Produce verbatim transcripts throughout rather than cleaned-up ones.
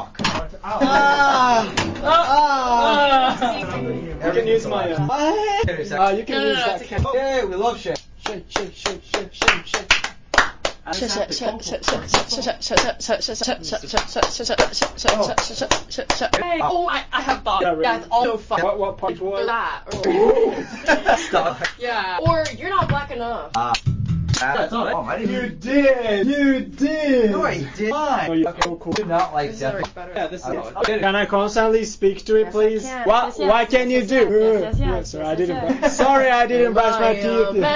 fuck. Ah! Ah! You can use my. Uh, uh, you can No, no, use no, that. it's okay. Hey, we love shit. Shake, shake, shake, shake, shake, shake. Shut, shut, shut, shut, shut, shut, shut, shut, shut, shut, shut, shut, shut, shut, shut, shut, shut, shut, shut. Hey, oh, I, I have thought. Yeah, it's also fun. What, what part was That. Stop. Yeah. Or you're not black enough. Ah. That's all. Oh, I didn't. You did! You did! No, I did. Oh, yeah. Okay, cool. Do not like This is that. already better. Yeah, this is Okay. okay. Can I constantly speak to it, Yes, I please? can. What? Yes, yes, Why yes, can you yes, do? yes, yes, yes, Yeah, yes, sorry, yes, I didn't. yes, brush- Sorry, I didn't brush my Am I a teeth.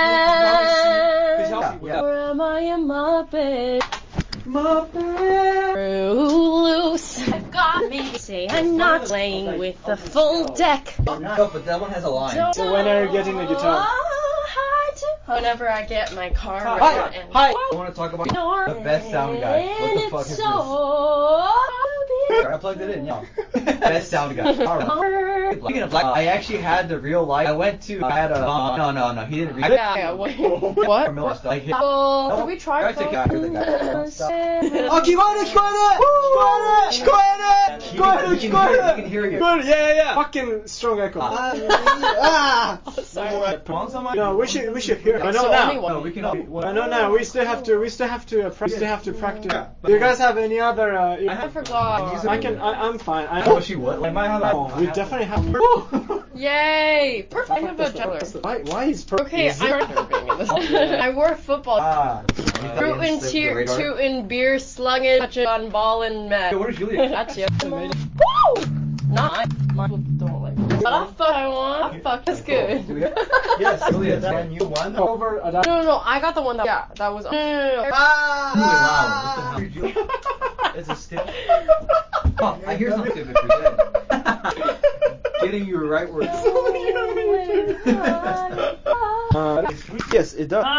man? Yeah. Or am I a muppet? Muppet. Loose. I've got me. Say I'm not playing with the full deck. No, but that one has a line. So when are you getting the guitar? Whenever I get my car. Hi, and hi. I want to talk about the best sound guy. What the fuck is this? So I plugged it in, yeah. Best sound guy. Alright. Speaking of black, I actually had the real life. I went to, I had a, uh, no, no, no, he didn't read it. yeah, yeah, wait. What? Like, hit- Oh, did we try I took it after the guy. あ、聞こえる聞こえる聞こえる聞こえる聞こえる聞こえる You can hear you. Good, yeah, yeah, yeah. Fucking strong echo. Ah! Sorry. No, we should, we should hear it. I know So now. anyone- No, we can. I know now. We still have to, we still have to, uh, we still have to practice. Do you guys have any other, uh, I forgot. I can, I, I'm fine. I Oh, she would. I might have that. Oh, we definitely have. Yay! Perfect. I have a jeweler. Why, why is per- Okay, is I'm it- being in this. I wore football. Ah. Rootin' tear, tootin' beer, sluggin', touchin' on ballin' met. Hey, where's Julia? That's you. Woo! Not my don't like. But I'll fuck I want. I'll fuck. That's good. Yes, Julia. Can you won? over a No, no, no. I got the one that. Yeah, that was. No, no, no, no. Ah! What the hell? It's a stick. Oh, I hear something if you're dead. Getting you right where it's. Uh, yes, it does.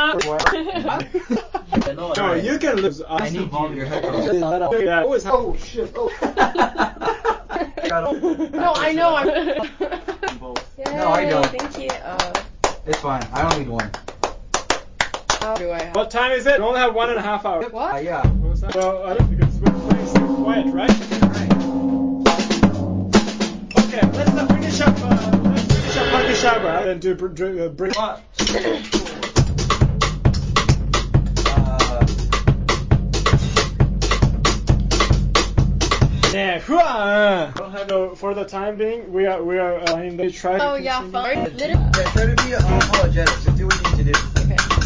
No, you can lose. I need you, your headphones. Yeah, always have- oh shit! Oh. No, I know. I'm. No, I don't. Thank you. Uh, It's fine. I don't need one. how do I have? What time is it? We only have one and a half hours. Uh, What? yeah. What was that? Well, I don't think it's we're playing so quiet, right? Okay, let's uh, finish up. Uh, let's finish up Punky Shabra and do br- dr- uh, bring. Uh, Yeah, hua! I don't have no. For the time being, we are we are uh, in the try. Oh yeah, fine. Little.